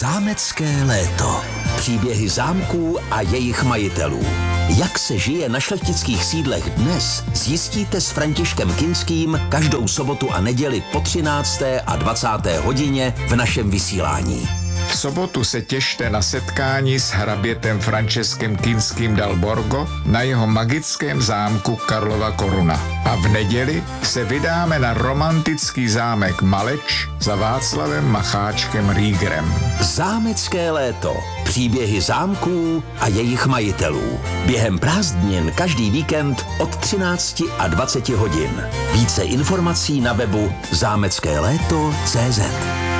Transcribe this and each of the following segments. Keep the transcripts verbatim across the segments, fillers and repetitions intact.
Zámecké léto. Příběhy zámků a jejich majitelů. Jak se žije na šlechtických sídlech dnes, zjistíte s Františkem Kinským každou sobotu a neděli po třinácté a dvacáté hodině v našem vysílání. V sobotu se těšte na setkání s hrabětem Františkem Kinským dal Borgo na jeho magickém zámku Karlova Koruna. A v neděli se vydáme na romantický zámek Maleč za Václavem Macháčkem Riegerem. Zámecké léto. Příběhy zámků a jejich majitelů. Během prázdnin každý víkend od třinácti a dvaceti hodin. Více informací na webu zámecké léto tečka cé zet.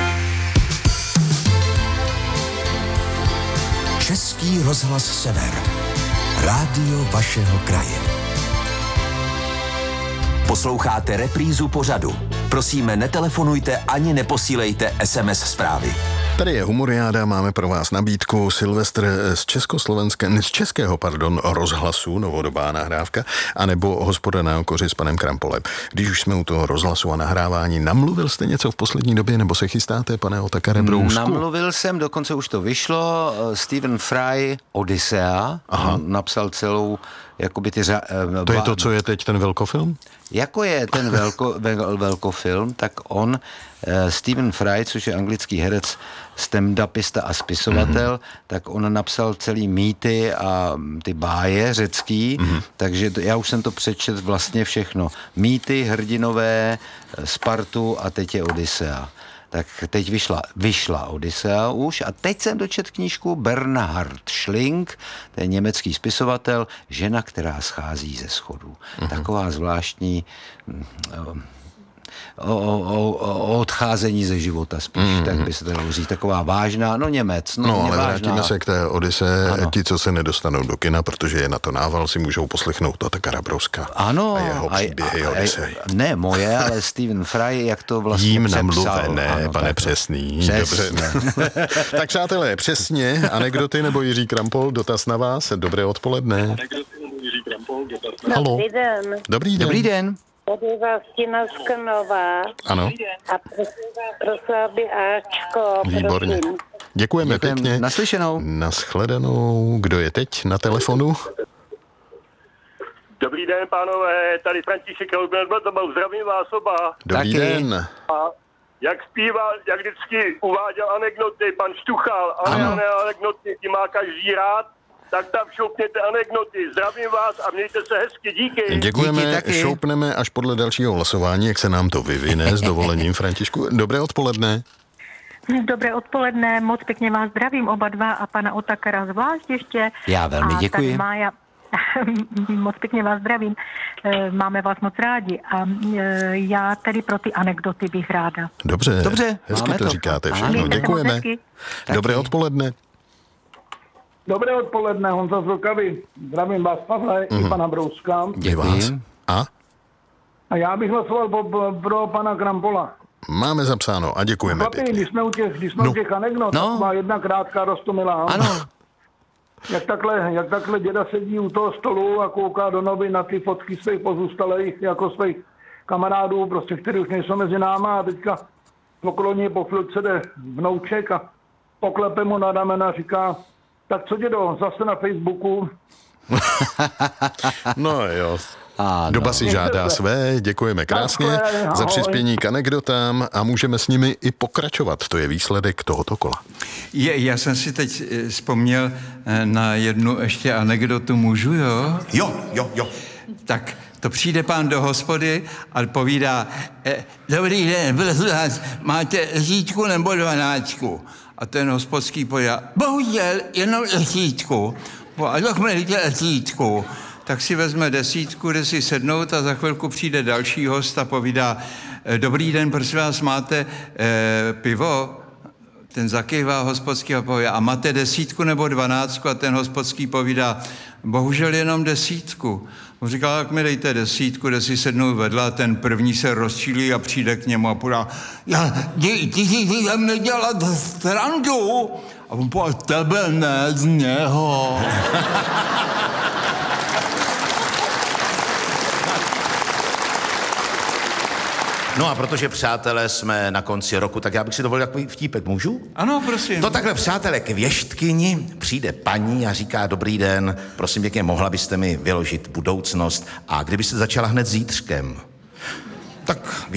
Český rozhlas Sever. Rádio vašeho kraje. Posloucháte reprízu pořadu. Prosíme, netelefonujte ani neposílejte es em es zprávy. Tady je Humoriáda, máme pro vás nabídku Silvestr z československého, z českého, pardon, rozhlasu, novodobá nahrávka, anebo Hospoda na okoři s panem Krampolem. Když už jsme u toho rozhlasu a nahrávání, namluvil jste něco v poslední době, nebo se chystáte, pane Otakare Brousku? Namluvil jsem, dokonce už to vyšlo, Stephen Fry Odyssea, napsal celou, jakoby ty... Řa, to je to, co je teď ten velkofilm? Jako je ten velko, vel, velkofilm, tak on, Stephen Fry, což je anglický herec, stand-upista a spisovatel, mm-hmm. tak on napsal celý mýty a ty báje řecký, mm-hmm. takže to, já už jsem to přečet vlastně všechno. Mýty, hrdinové, Spartu a teď je Odyssea. Tak teď vyšla, vyšla Odyssea už a teď jsem dočet knížku Bernhard Schling, to je německý spisovatel, žena, která schází ze schodů. Uh-huh. Taková zvláštní o, o, o odcházení ze života spíš, mm-hmm. tak by se to dalo říct, taková vážná, no Němec. No, no ale vážná. vrátíme se k té Odyse, ano. Ti, co se nedostanou do kina, protože je na to nával, si můžou poslechnout Otakara Brouska. Ano. A jeho příběhy Odysej. Ne moje, ale Stephen Fry, jak to vlastně Jím přepsal. namluvené, ano, pane tak, přesný. Přesně. Dobře. Tak přátelé, přesně, anekdoty nebo Jiří Krampol, dotaz na vás, dobré odpoledne. Anekdoty nebo Jiří Krampol, dotaz na vás. Halo. Dobrý den. Dobrý den. Dobrý den. Tady Vlastina z Krnova. Ano. A prosila by Ačko, Výborně. prosím. Děkujeme Děkujem. pěkně. Naslyšenou. Naschledanou. Kdo je teď na telefonu? Dobrý den, pánové, tady František Roubel, zdravím vás oba. Dobrý Taky. den. A jak zpíval, jak vždycky uváděl anekdoty, pan Štuchal, a ne, ne anekdoty, ti má každý rád, tak tam šoupněte anekdoty. Zdravím vás a mějte se hezky, díky. Děkujeme, Díky, taky. šoupneme až podle dalšího hlasování, jak se nám to vyvine s dovolením, Františku. Dobré odpoledne. Dobré odpoledne, moc pěkně vás zdravím oba dva a pana Otakara zvlášť ještě. Já velmi a děkuji. tady Mája, moc pěkně vás zdravím, máme vás moc rádi a já tedy pro ty anekdoty bych ráda. Dobře, Dobře, hezky máme to to. říkáte Ano. všechno, Mějte se moc děkujeme. hezky. Dobré odpoledne. Dobré odpoledne, Honza z Vltavy. Zdravím vás, Pavle, mm-hmm. i pana Brouska. Děkuji. A? A já bych hlasoval pro, pro pana Krampola. Máme zapsáno a děkujeme Chlapi, pěkně. když jsme u těch, když jsme No. u těch anekdot, No. no. má jedna krátká roztomilá. Ano. Jak takhle, jak takhle děda sedí u toho stolu a kouká do novin na ty fotky svých pozůstalých, jako svých kamarádů, prostě, který už nejsou mezi náma a teďka okolo něj po chvilce jde vnouček a poklepe mu na ramena a říká, tak co dědo, zase na Facebooku. No jo. Ano. Doba si žádá své, děkujeme krásně Takhle, za ahoj. přispění k anekdotám a můžeme s nimi i pokračovat. To je výsledek tohoto kola. Je, já jsem si teď eh, vzpomněl eh, na jednu ještě anekdotu, můžu, jo? Jo, jo, jo. Tak to přijde pán do hospody a povídá, eh, dobrý den, prosím vás, máte řítku nebo dvanáctku? A ten hospodský povídá, bohužel jenom řítku. A tak mějte řítku. Tak si vezme desítku, jde si sednout a za chvilku přijde další host a povídá, dobrý den, prosím vás, máte eh, pivo? Ten zakývá hospodský a povídá, a máte desítku nebo dvanáctku? A ten hospodský povídá, bohužel jenom desítku. On říká, tak mi dejte desítku, jde si sednout vedle a ten první se rozčílí a přijde k němu a podá, já, ty, ty si ty tam nedělat strandu. A on povídá, tebe ne, z něho. No a protože, přátelé, jsme na konci roku, tak já bych si dovolil takový vtípek, můžu? Ano, prosím. To takhle, přátelé, k věštkyni přijde paní a říká, dobrý den, prosím pěkně, mohla byste mi vyložit budoucnost a kdybyste začala hned zítřkem. Tak